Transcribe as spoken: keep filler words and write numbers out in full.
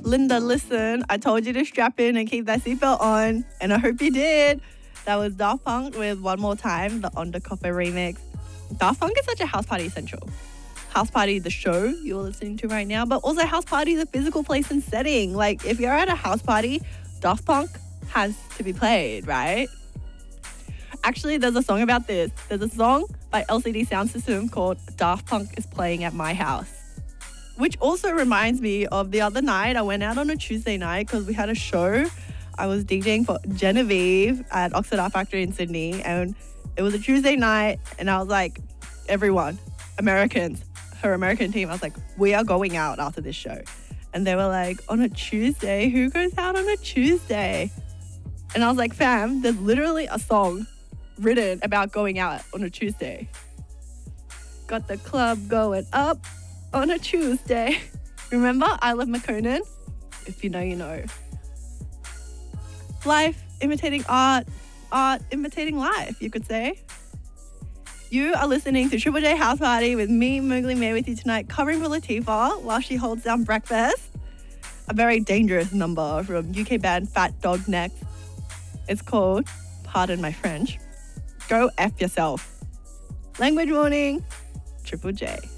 Linda, listen, I told you to strap in and keep that seatbelt on, and I hope you did. That was Daft Punk with One More Time, the Undercover remix. Daft Punk is such a house party essential. House Party, the show you're listening to right now, but also House Party, the physical place and setting. Like, if you're at a house party, Daft Punk has to be played, right? Actually, there's a song about this. There's a song by L C D Soundsystem called Daft Punk is Playing at My House. Which also reminds me of the other night. I went out on a Tuesday night because we had a show. I was DJing for Genevieve at Oxford Art Factory in Sydney. And it was a Tuesday night. And I was like, everyone, Americans, her American team, I was like, we are going out after this show. And they were like, on a Tuesday? Who goes out on a Tuesday? And I was like, fam, there's literally a song written about going out on a Tuesday. Got the club going up on a Tuesday. Remember I Love McConan? If you know, you know. Life imitating art, art imitating life, you could say. You are listening to Triple J House Party with me, Mowgli May, with you tonight, covering for Latifah while she holds down breakfast. A very dangerous number from U K band Fat Dog Next. It's called, pardon my French, Go F Yourself. Language warning, Triple J.